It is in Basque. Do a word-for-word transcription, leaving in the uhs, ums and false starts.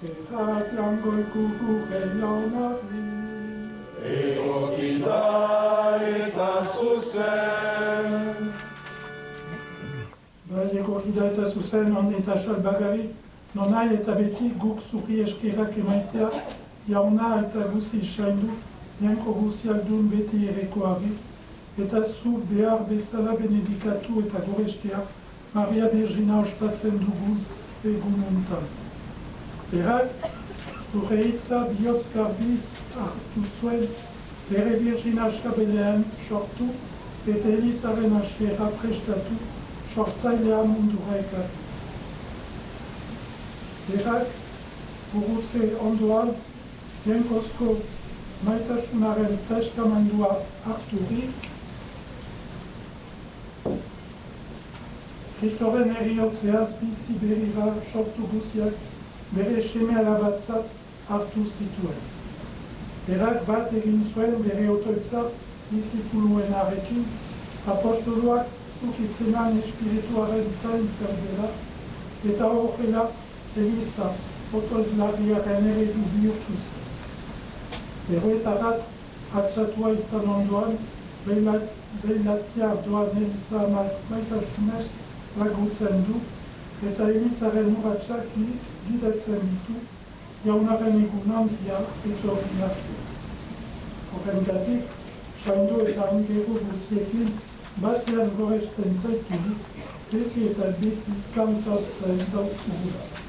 Erat langoi kukuren jaunari. Eokida eta zuzen. Bai, egokida eta zuzen, on eta salbagari, non nahi eta beti guk zuki eskerak emaitea, jauna eta guzi saindu, janko guzi aldun beti erekoari, eta zu behar bezala benedikatu eta gorestea, Maria Virgina ospatzen dugun egun untan. Berak, zure hitza bihotz garbiz hartu zuen, bere Virgina Xabelean sortu, eta Elizaren hasiera prestatu, sortzailea mundura ekarriz. Berak, burutze ondoan, jenkozko maitasunaren testamendua harturik, Kristoren eriotzeaz bizi berira sortu guziak bere seme alabatzat hartu zituen. Berak bat egin zuen bere otoitzat disipuluen arekin, apostoluak zukitzenan espirituaren zain zer dela, eta horrela Eliza otoizlarriaren eredu bihurtu zen. Zeroetarat atxatua izan ondoan, behilatia doan Eliza maitasunez lagutzen du, eta Elizaren urratxak gidatzen ditu, jaunaren egun handia etorri hartu. Horrengatik, saindu eta angero guziekin, batean goresten zaitugu, beti eta beti kantatzen dauzkugula.